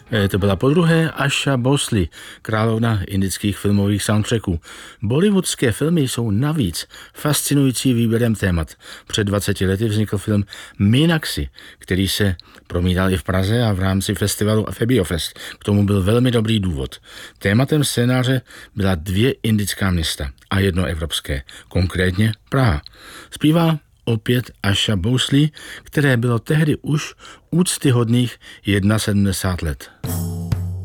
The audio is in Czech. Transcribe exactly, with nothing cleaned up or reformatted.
To byla podruhé Asha Bhosle, královna indických filmových soundtracků. Bollywoodské filmy jsou navíc fascinující výběrem témat. Před dvaceti lety vznikl film Meenakshi, který se promítal i v Praze a v rámci festivalu Febiofest. K tomu byl velmi dobrý důvod. Tématem scénáře byla dvě indická města a jedno evropské, konkrétně Praha. Zpívá opět Asha Bhosle, které bylo tehdy už úctyhodných sedmdesát jedna let.